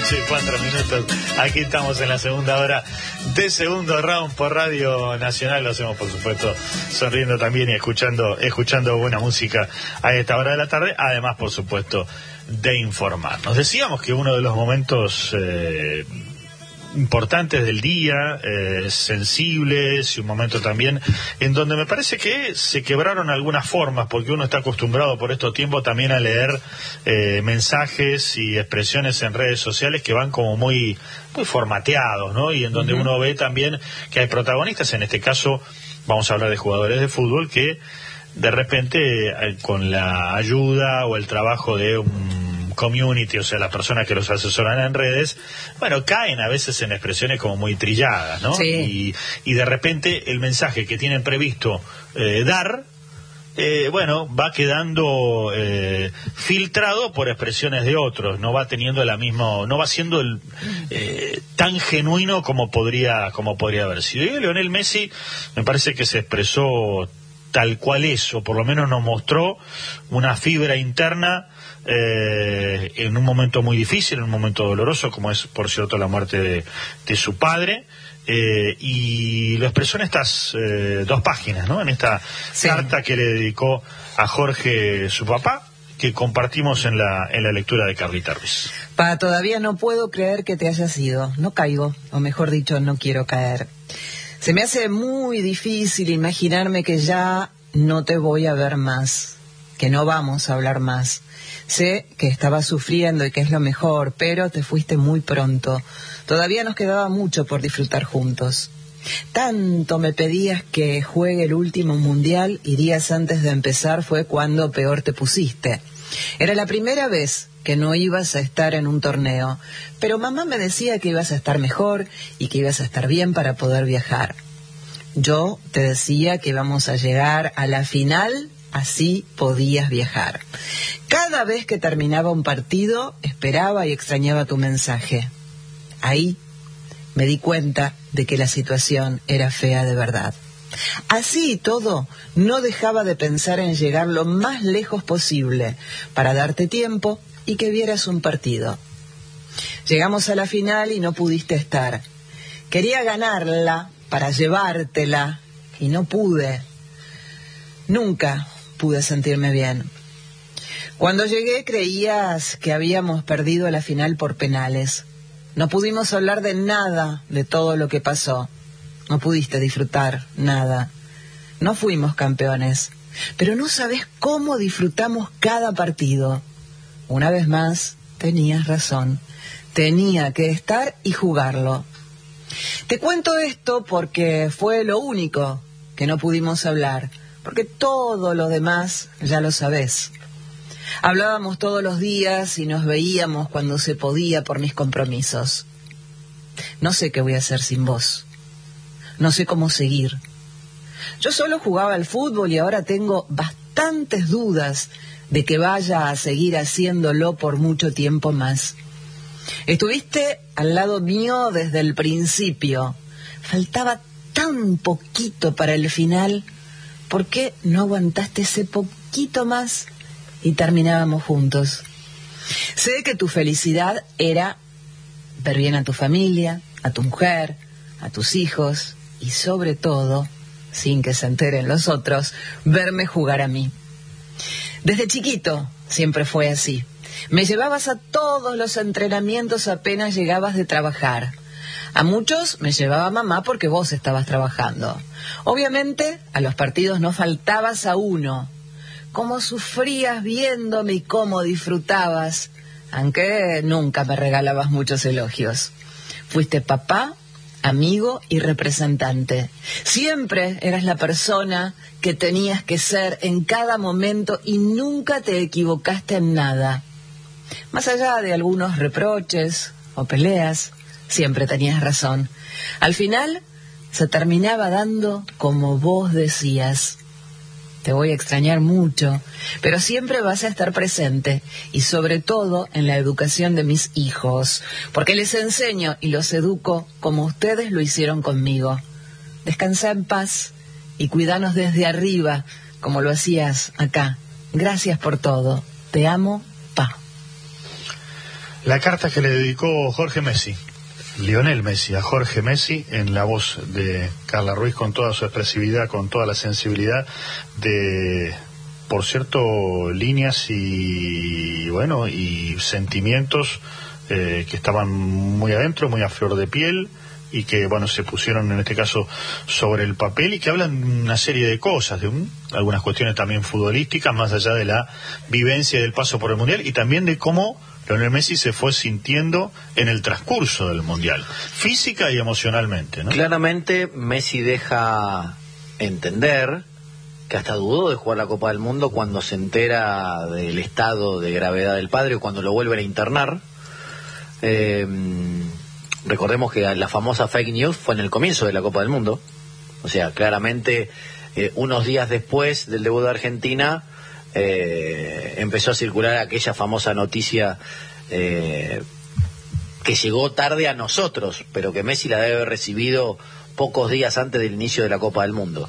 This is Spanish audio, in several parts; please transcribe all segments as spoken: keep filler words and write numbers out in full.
noche, cuatro minutos. Aquí estamos en la segunda hora de Segundo Round por Radio Nacional. Lo hacemos, por supuesto, sonriendo también y escuchando, escuchando buena música a esta hora de la tarde. Además, por supuesto, de informarnos. Decíamos que uno de los momentos eh, importantes del día, eh, sensibles, y un momento también en donde me parece que se quebraron algunas formas, porque uno está acostumbrado por estos tiempos también a leer eh, mensajes y expresiones en redes sociales que van como muy, muy formateados, ¿no? Y en donde uh-huh. uno ve también que hay protagonistas, en este caso vamos a hablar de jugadores de fútbol que de repente eh, con la ayuda o el trabajo de un community, o sea, las personas que los asesoran en redes, bueno, caen a veces en expresiones como muy trilladas, ¿no? Sí. Y, y de repente el mensaje que tienen previsto eh, dar, eh, bueno, va quedando eh, filtrado por expresiones de otros, no va teniendo la misma, no va siendo el, eh, tan genuino como podría, como podría haber sido. Y Lionel Messi me parece que se expresó tal cual es, o por lo menos nos mostró una fibra interna Eh, en un momento muy difícil, en un momento doloroso, como es, por cierto, la muerte de, de su padre, eh, y lo expresó en estas eh, dos páginas, ¿no? En esta sí. carta que le dedicó a Jorge, su papá, que compartimos en la, en la lectura de Carlita Ruiz. Pa, todavía no puedo creer que te hayas ido, no caigo, o mejor dicho, no quiero caer. Se me hace muy difícil imaginarme que ya no te voy a ver más, que no vamos a hablar más. Sé que estabas sufriendo y que es lo mejor, pero te fuiste muy pronto. Todavía nos quedaba mucho por disfrutar juntos. Tanto me pedías que juegue el último mundial y días antes de empezar fue cuando peor te pusiste. Era la primera vez que no ibas a estar en un torneo, pero mamá me decía que ibas a estar mejor y que ibas a estar bien para poder viajar. Yo te decía que íbamos a llegar a la final, así podías viajar. Cada vez que terminaba un partido, esperaba y extrañaba tu mensaje. Ahí me di cuenta de que la situación era fea de verdad. Así y todo, no dejaba de pensar en llegar lo más lejos posible para darte tiempo y que vieras un partido. Llegamos a la final y no pudiste estar. Quería ganarla para llevártela y no pude. Nunca pude sentirme bien. Cuando llegué creías que habíamos perdido la final por penales. No pudimos hablar de nada de todo lo que pasó. No pudiste disfrutar nada. No fuimos campeones, pero no sabes cómo disfrutamos cada partido. Una vez más, tenías razón. Tenía que estar y jugarlo. Te cuento esto porque fue lo único que no pudimos hablar, porque todo lo demás ya lo sabés. Hablábamos todos los días y nos veíamos cuando se podía por mis compromisos. No sé qué voy a hacer sin vos. No sé cómo seguir. Yo solo jugaba al fútbol y ahora tengo bastantes dudas de que vaya a seguir haciéndolo por mucho tiempo más. Estuviste al lado mío desde el principio. Faltaba tan poquito para el final. ¿Por qué no aguantaste ese poquito más y terminábamos juntos? Sé que tu felicidad era ver bien a tu familia, a tu mujer, a tus hijos y sobre todo, sin que se enteren los otros, verme jugar a mí. Desde chiquito siempre fue así. Me llevabas a todos los entrenamientos apenas llegabas de trabajar. A muchos me llevaba mamá porque vos estabas trabajando. Obviamente, a los partidos no faltabas a uno. Cómo sufrías viéndome y cómo disfrutabas, aunque nunca me regalabas muchos elogios. Fuiste papá, amigo y representante. Siempre eras la persona que tenías que ser en cada momento y nunca te equivocaste en nada. Más allá de algunos reproches o peleas, siempre tenías razón. Al final, se terminaba dando como vos decías. Te voy a extrañar mucho, pero siempre vas a estar presente y sobre todo en la educación de mis hijos, porque les enseño y los educo como ustedes lo hicieron conmigo. Descansa en paz y cuidanos desde arriba, como lo hacías acá. Gracias por todo. Te amo, pa. La carta que le dedicó Jorge Messi, Lionel Messi, a Jorge Messi, en la voz de Carla Ruiz, con toda su expresividad, con toda la sensibilidad de, por cierto, líneas y, bueno, y sentimientos eh, que estaban muy adentro, muy a flor de piel, y que, bueno, se pusieron en este caso sobre el papel y que hablan una serie de cosas, de un, algunas cuestiones también futbolísticas, más allá de la vivencia del paso por el Mundial, y también de cómo Lionel Messi se fue sintiendo en el transcurso del Mundial, física y emocionalmente, ¿no? Claramente Messi deja entender que hasta dudó de jugar la Copa del Mundo cuando se entera del estado de gravedad del padre o cuando lo vuelven a internar. Eh, recordemos que la famosa fake news fue en el comienzo de la Copa del Mundo, o sea, claramente eh, unos días después del debut de Argentina eh, empezó a circular aquella famosa noticia eh, que llegó tarde a nosotros, pero que Messi la debe haber recibido pocos días antes del inicio de la Copa del Mundo.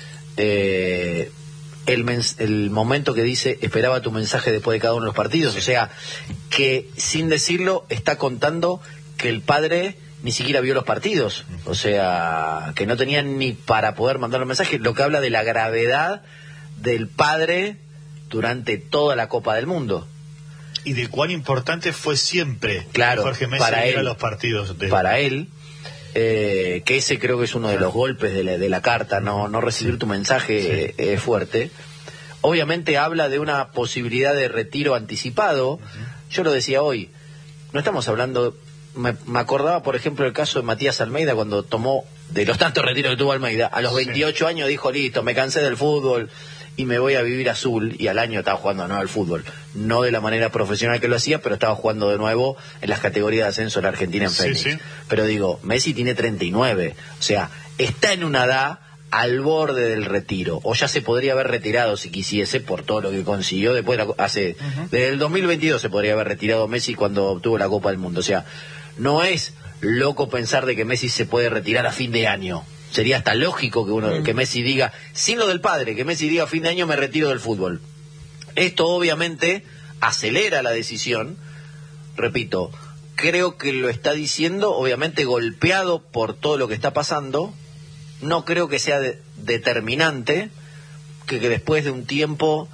Eh, el, mens- el momento que dice esperaba tu mensaje después de cada uno de los partidos, o sea, que sin decirlo está contando que el padre ni siquiera vio los partidos, o sea, que no tenían ni para poder mandar los mensajes, lo que habla de la gravedad del padre durante toda la Copa del Mundo. Y de cuán importante fue siempre, claro, Jorge Messi para ir a él, los partidos. De... Para él, eh, que ese creo que es uno de los golpes de la, de la carta, no, no recibir sí. tu mensaje sí. es eh, fuerte. Obviamente habla de una posibilidad de retiro anticipado. Uh-huh. Yo lo decía hoy, no estamos hablando... Me, me acordaba, por ejemplo, el caso de Matías Almeida cuando tomó, de los tantos retiros que tuvo Almeida, a los veintiocho sí. años dijo, listo, me cansé del fútbol y me voy a vivir azul, y al año estaba jugando de nuevo al fútbol, no de la manera profesional que lo hacía, pero estaba jugando de nuevo en las categorías de ascenso de la Argentina en Fénix. Sí, sí. Pero digo, Messi tiene treinta y nueve, o sea, está en una edad al borde del retiro, o ya se podría haber retirado si quisiese por todo lo que consiguió después de la, hace uh-huh. desde el dos mil veintidós se podría haber retirado Messi cuando obtuvo la Copa del Mundo, o sea, no es loco pensar de que Messi se puede retirar a fin de año. Sería hasta lógico que uno, mm. que Messi diga, sin lo del padre, que Messi diga a fin de año me retiro del fútbol. Esto obviamente acelera la decisión. Repito, creo que lo está diciendo, obviamente golpeado por todo lo que está pasando. No creo que sea de, determinante que, que después de un tiempo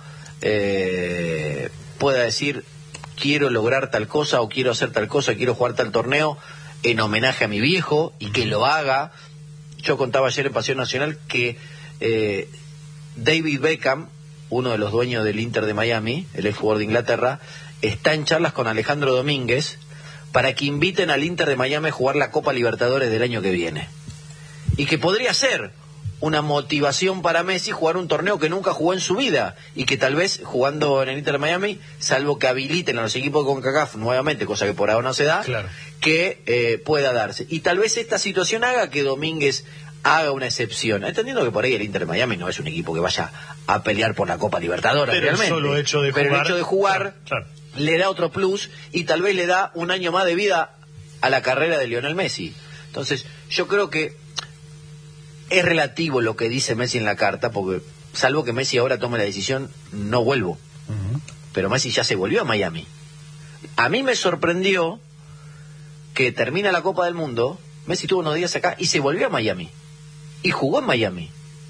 eh, pueda decir quiero lograr tal cosa o quiero hacer tal cosa, quiero jugar tal torneo en homenaje a mi viejo y que lo haga. Yo contaba ayer en Pasión Nacional que eh, David Beckham, uno de los dueños del Inter de Miami, el ex jugador de Inglaterra, está en charlas con Alejandro Domínguez para que inviten al Inter de Miami a jugar la Copa Libertadores del año que viene. Y que podría ser una motivación para Messi jugar un torneo que nunca jugó en su vida y que tal vez jugando en el Inter de Miami, salvo que habiliten a los equipos de CONCACAF nuevamente, cosa que por ahora no se da, claro. que eh, pueda darse. Y tal vez esta situación haga que Domínguez haga una excepción, entendiendo que por ahí el Inter de Miami no es un equipo que vaya a pelear por la Copa Libertadores, pero realmente. El solo hecho de pero jugar, el hecho de jugar claro, claro. le da otro plus y tal vez le da un año más de vida a la carrera de Lionel Messi. Entonces, yo creo que es relativo lo que dice Messi en la carta, porque salvo que Messi ahora tome la decisión, no vuelvo. Uh-huh. Pero Messi ya se volvió a Miami. A mí me sorprendió que termina la Copa del Mundo, Messi tuvo unos días acá y se volvió a Miami. Y jugó en Miami.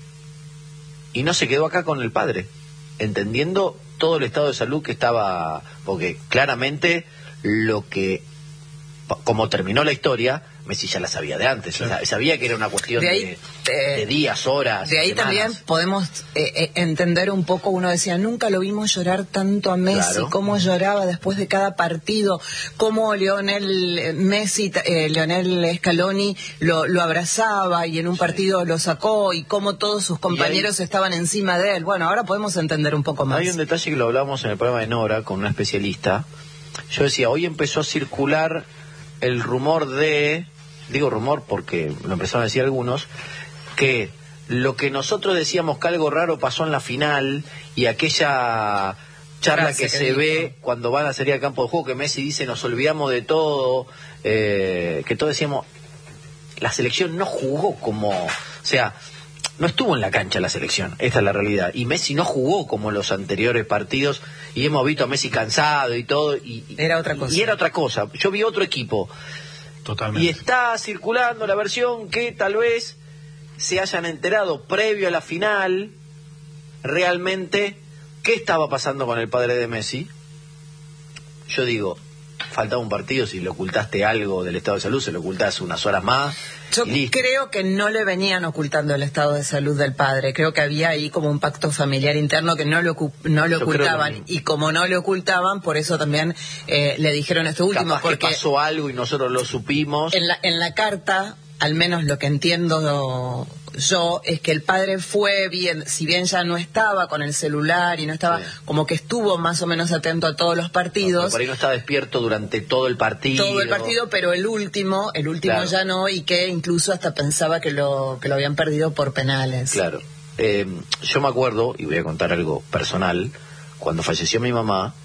Y no se quedó acá con el padre, entendiendo todo el estado de salud que estaba, porque claramente lo que, como terminó la historia, Messi ya la sabía de antes, sí. Sabía que era una cuestión de, ahí, de, de días, horas. De ahí semanas. También podemos eh, eh, entender un poco, uno decía, nunca lo vimos llorar tanto a Messi, claro. Cómo lloraba después de cada partido, cómo Lionel Messi, eh, Lionel Scaloni lo, lo abrazaba y en un sí. partido lo sacó y cómo todos sus compañeros ahí, estaban encima de él. Bueno, ahora podemos entender un poco más. Hay un detalle que lo hablamos en el programa de Nora con una especialista. Yo decía, hoy empezó a circular el rumor de... Digo rumor porque lo empezaron a decir algunos, que lo que nosotros decíamos que algo raro pasó en la final y aquella charla que, que se dijo. Ve cuando van a salir al campo de juego, que Messi dice nos olvidamos de todo, eh, que todos decíamos, la selección no jugó como... O sea, no estuvo en la cancha la selección, esta es la realidad, y Messi no jugó como los anteriores partidos, y hemos visto a Messi cansado y todo, y era otra cosa. Y era otra cosa. Yo vi otro equipo. Totalmente. Y está circulando la versión que tal vez se hayan enterado previo a la final realmente qué estaba pasando con el padre de Messi. Yo digo, faltaba un partido, si le ocultaste algo del estado de salud, se lo ocultás unas horas más. Yo creo que no le venían ocultando el estado de salud del padre. Creo que había ahí como un pacto familiar interno que no lo, no lo ocultaban. Y como no lo ocultaban, por eso también eh, le dijeron esto último. Capaz porque que pasó algo y nosotros lo supimos. En la, en la carta, al menos lo que entiendo yo, es que el padre fue bien, si bien ya no estaba con el celular y no estaba, sí. como que estuvo más o menos atento a todos los partidos. No, por ahí no estaba despierto durante todo el partido. Todo el partido, pero el último, el último claro. ya no, y que incluso hasta pensaba que lo, que lo habían perdido por penales. Claro. Eh, yo me acuerdo, y voy a contar algo personal, cuando falleció mi mamá,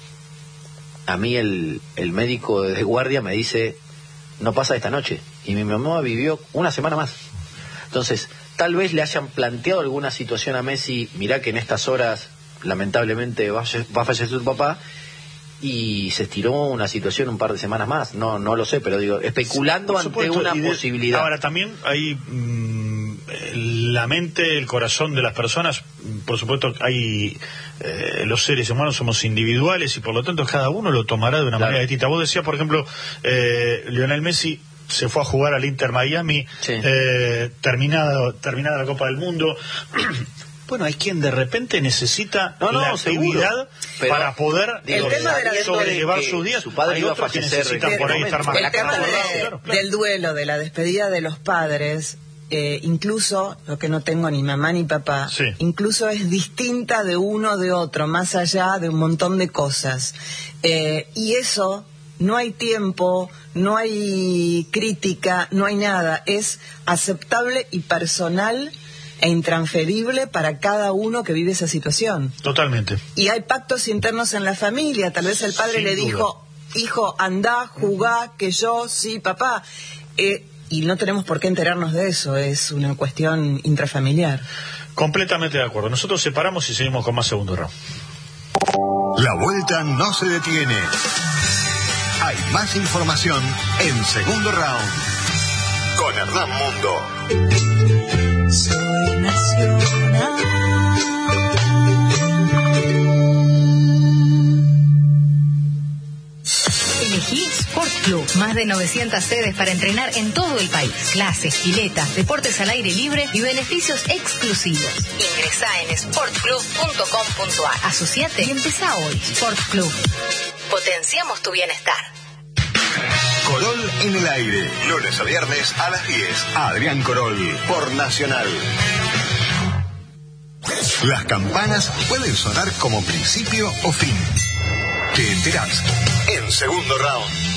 a mí el, el médico de guardia me dice, no pasa esta noche. Y mi mamá vivió una semana más. Entonces, tal vez le hayan planteado alguna situación a Messi, mirá que en estas horas, lamentablemente, va a fallecer tu papá, y se estiró una situación un par de semanas más. No no lo sé, pero digo, especulando sí, ante una de, posibilidad. Ahora, también hay mmm, la mente, el corazón de las personas, por supuesto, hay eh, los seres humanos somos individuales y por lo tanto cada uno lo tomará de una claro. manera distinta. Vos decías, por ejemplo, eh, Lionel Messi se fue a jugar al Inter Miami, sí. eh, terminado, terminada la Copa del Mundo. Bueno, hay quien de repente necesita no, no, la actividad para poder digo, el tema de la sobrellevar sus días. Su padre hay iba otros a que necesitan de, por ahí de estar más el tema de, claro, claro. del duelo, de la despedida de los padres, eh, incluso, lo que no tengo ni mamá ni papá, sí. incluso es distinta de uno de otro, más allá de un montón de cosas. Eh, y eso... No hay tiempo, no hay crítica, no hay nada. Es aceptable y personal e intransferible para cada uno que vive esa situación. Totalmente. Y hay pactos internos en la familia. Tal vez el padre Sin le duda. dijo, hijo, andá, jugá, que yo, sí, papá. Eh, y no tenemos por qué enterarnos de eso. Es una cuestión intrafamiliar. Completamente de acuerdo. Nosotros separamos y seguimos con más segundo round. La vuelta no se detiene. Hay más información en Segundo Round con Hernán Mundo. Soy nacional. Elegí Sport Club. Más de novecientas sedes para entrenar en todo el país. Clases, piletas, deportes al aire libre y beneficios exclusivos. Ingresá en sport club punto com punto a r. Asociate y empezá hoy. Sport Club. Potenciamos tu bienestar. Corol en el aire. Lunes a viernes a las diez. Adrián Corol por Nacional. Las campanas pueden sonar como principio o fin. Te enterás en Segundo Round.